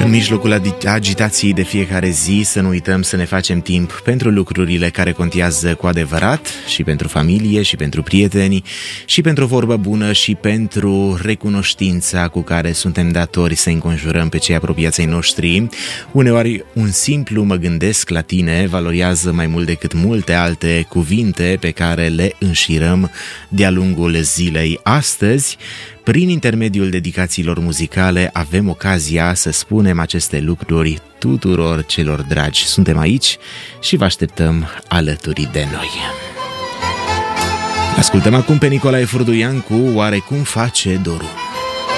În mijlocul agitației de fiecare zi, să nu uităm să ne facem timp pentru lucrurile care contează cu adevărat, și pentru familie, și pentru prieteni, și pentru vorbă bună, și pentru recunoștința cu care suntem datori să înconjurăm pe cei apropiați ai noștri. Uneori un simplu "mă gândesc la tine" valorează mai mult decât multe alte cuvinte pe care le înșirăm de-a lungul zilei. Astăzi, prin intermediul dedicațiilor muzicale, avem ocazia să spunem aceste lucruri tuturor celor dragi. Suntem aici și vă așteptăm alături de noi. Ascultăm acum pe Nicolae Furduian cu "Oare cum face dorul".